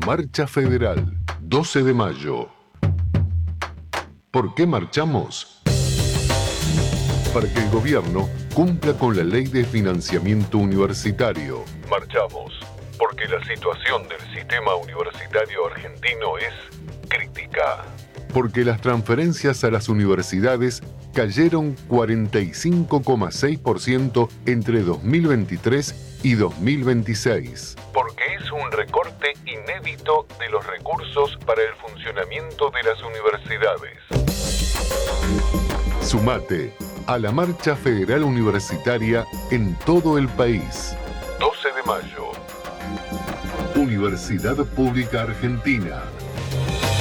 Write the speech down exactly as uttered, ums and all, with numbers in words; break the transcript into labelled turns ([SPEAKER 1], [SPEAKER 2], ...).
[SPEAKER 1] Marcha Federal, doce de mayo. ¿Por qué marchamos? Para que el gobierno cumpla con la ley de financiamiento universitario. Marchamos porque la situación del sistema universitario argentino es crítica. Porque las transferencias a las universidades cayeron cuarenta y cinco coma seis por ciento entre dos mil veintitrés y dos mil veintiséis. Porque es un recorte inédito de los recursos para el funcionamiento de las universidades. Sumate a la Marcha Federal Universitaria en todo el país. doce de mayo. Universidad Pública Argentina.